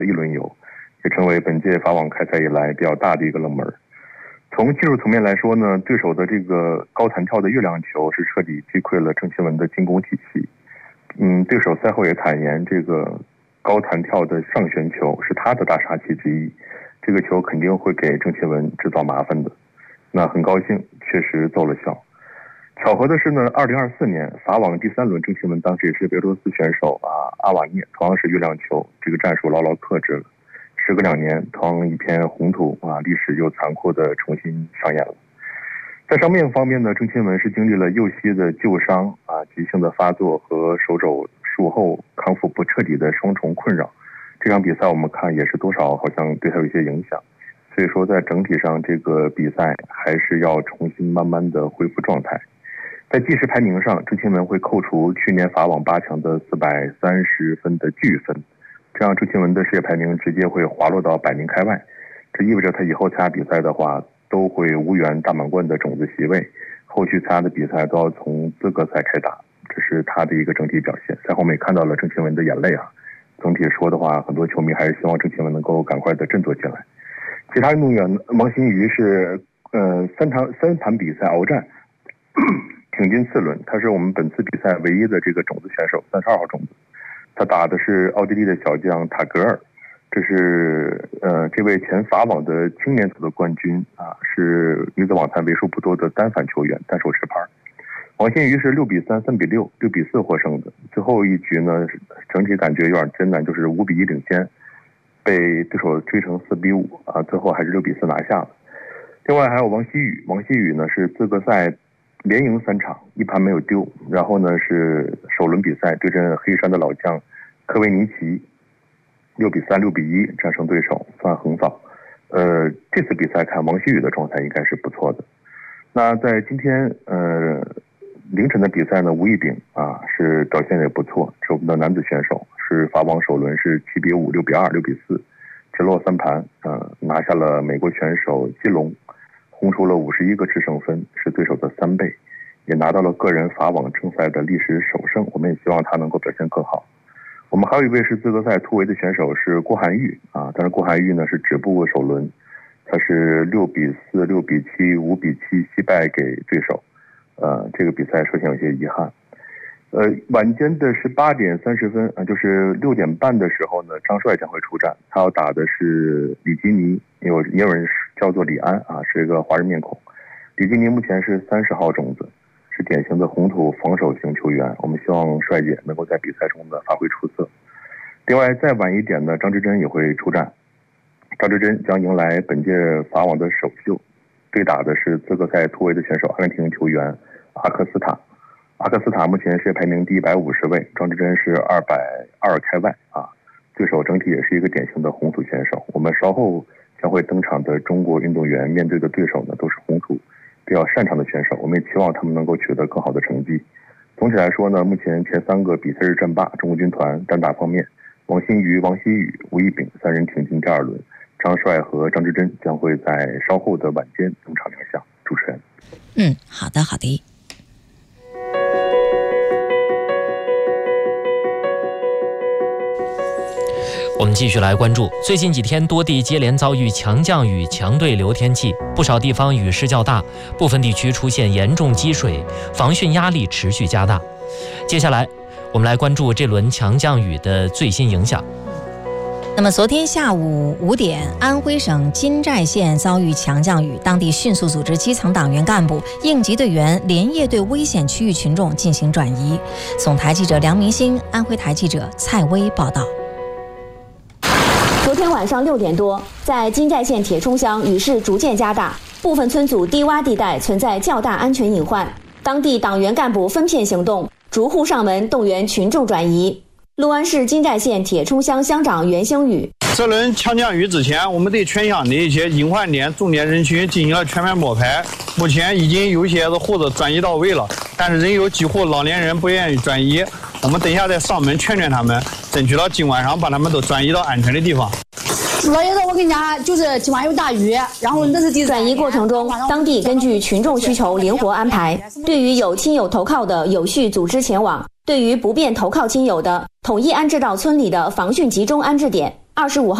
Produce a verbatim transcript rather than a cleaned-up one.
一轮游，也成为本届法网开赛以来比较大的一个冷门。从技术层面来说呢，对手的这个高弹跳的月亮球是彻底击溃了郑钦文的进攻体系。嗯，对手赛后也坦言，这个高弹跳的上旋球是他的大杀器之一，这个球肯定会给郑钦文制造麻烦的。那很高兴，确实奏了效。巧合的是呢，二零二四年法网第三轮，郑钦文当时也是俄罗斯选手啊阿瓦涅，同样是月亮球，这个战术牢牢克制了。时隔两年，同样一片红土啊，历史又残酷的重新上演了。在伤病方面呢，郑钦文是经历了右膝的旧伤啊、急性的发作和手肘术后康复不彻底的双重困扰。这场比赛我们看也是多少好像对他有一些影响，所以说在整体上这个比赛还是要重新慢慢的恢复状态。在计时排名上，郑钦文会扣除去年法网八强的四百三十分的巨分，这样郑钦文的世界排名直接会滑落到百名开外，这意味着他以后参加比赛的话都会无缘大满贯的种子席位，后续参加的比赛都要从资格赛开打，这是他的一个整体表现。赛后我们也看到了郑钦文的眼泪啊，总体说的话，很多球迷还是希望郑钦文能够赶快的振作起来。其他运动员王欣瑜是呃三场三盘比赛鏖战挺进四轮，他是我们本次比赛唯一的这个种子选手，三十二号种子。他打的是奥地利的小将塔格尔，这是呃这位前法网的青年组的冠军啊，是女子网坛为数不多的单反球员，单手持拍。王欣瑜是六比三、三比六、六比四获胜的。最后一局呢，整体感觉有点艰难，就是五比一领先，被对手追成四比五啊，最后还是六比四拿下了。另外还有王希雨，王希雨呢是资格赛连赢三场，一盘没有丢，然后呢是首轮比赛对阵黑山的老将科维尼奇，六比三、六比一战胜对手，算横扫。呃，这次比赛看王希雨的状态应该是不错的。那在今天呃凌晨的比赛呢，吴亦丙啊是表现也不错，是我们的男子选手，是法网首轮是七比五、六比二、六比四，直落三盘，呃拿下了美国选手基隆，轰出了五十一个制胜分，是对手的三倍，也拿到了个人法网正赛的历史首胜。我们也希望他能够表现更好。我们还有一位是资格赛突围的选手是郭涵玉啊，但是郭涵玉呢是止步首轮，他是六比四、六比七、五比七惜败给对手，呃，这个比赛首先有些遗憾。呃，晚间的是八点三十分啊，就是六点半的时候呢，张帅将会出战，他要打的是里基尼，有也有人叫做李安啊，是一个华人面孔。里基尼目前是三十号种子，是典型的红土防守型球员，我们希望帅姐能够在比赛中呢发挥出色。另外再晚一点呢，张之臻也会出战，张之臻将迎来本届法网的首秀，对打的是资格赛突围的选手阿根廷球员阿克斯塔。阿克斯塔目前是排名第一百五十位，张之臻是二百二开外啊。对手整体也是一个典型的红土选手。我们稍后将会登场的中国运动员面对的对手呢，都是红土比较擅长的选手，我们也期望他们能够取得更好的成绩。总体来说呢，目前前三个比赛日战罢，中国军团单打方面，王欣瑜、王希雨、吴亦丙三人挺进第二轮，张帅和张之臻将会在稍后的晚间登场亮相。主持人， 嗯，好的，好的。 我们继续来关注，最近几天多地接连遭遇强降雨、强对流天气，不少地方雨势较大，部分地区出现严重积水，防汛压力持续加大。接下来，我们来关注这轮强降雨的最新影响。 那么昨天下午五点，安徽省金寨县遭遇强降雨，当地迅速组织基层党员干部、应急队员连夜对危险区域群众进行转移。总台记者梁明星，安徽台记者蔡薇报道。 昨天晚上六点多，在金寨县铁冲乡，雨势逐渐加大，部分村组低洼地带存在较大安全隐患。当地党员干部分片行动，逐户上门动员群众转移。六安市金寨县铁冲乡乡长袁兴宇： 这轮强降雨之前，我们对全乡的一些隐患点、重点人群进行了全面摸排。目前已经有些户子转移到位了，但是仍有几户老年人不愿意转移。我们等一下再上门劝劝他们，争取到今晚上把他们都转移到安全的地方。 老爷子，我跟你讲，就是今晚有大雨，然后那是第转移过程中，当地根据群众需求灵活安排。对于有亲友投靠的，有序组织前往；对于不便投靠亲友的，统一安置到村里的防汛集中安置点。 二十五号。